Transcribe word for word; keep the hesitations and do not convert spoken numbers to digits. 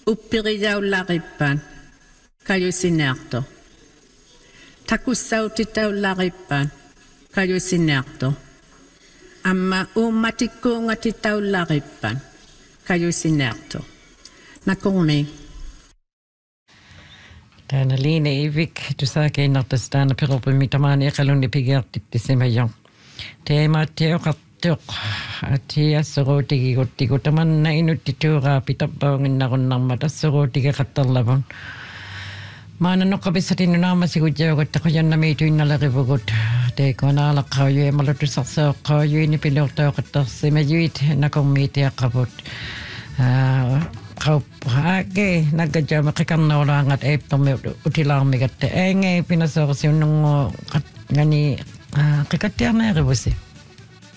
uppiriaularippan kajusinerto. Takussautitaularippan kajusinerto. Amma ummatikkuungatitaularippan kajusinerto. Nakomi. Täällä Liine Ivik, du saa keinartas täällä peropi mitä maan ekalunni pigertitti semajon. Teema teokat teok. Atia sorotigi kotti kutaman inutti tuuraa pitappaungin narunnamma tässä sorotigi kattallavan. Maana nokkapissatin naamasi kujaukotta kojanna miituinnalla rivukut. Teikoon alakkaujui emalutusarsaokkaajuin nipilortaukotta semajuit nakommiit ja kaput. Kauppaake nagajama kikannaulaangat eippamme utilaarmigatte. Engei pinasorsiunnungo ngani kikattiarneerivusi.